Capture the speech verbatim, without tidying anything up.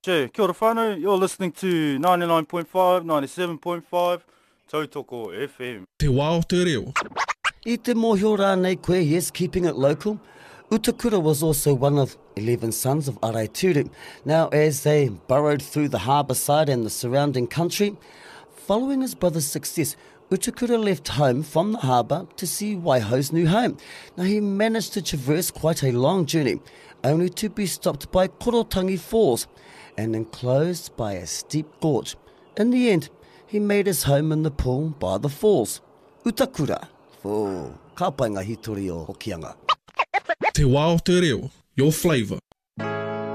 Che, kia ora whānau, you're listening to ninety-nine point five, ninety-seven point five, Tautoko F M. Te wā o te reo. I te mōhio rānei koe, yes, keeping it local. Utakura was also one of eleven sons of Araituru. Now, as they burrowed through the harbour side and the surrounding country, following his brother's success, Utakura left home from the harbour to see Waiho's new home. Now, he managed to traverse quite a long journey, only to be stopped by Korotangi Falls and enclosed by a steep gorge. In the end, he made his home in the pool by the falls. Utakura. Oh, ka pai ngā hitori o Hokianga. Te wā o te reo. Your flavour.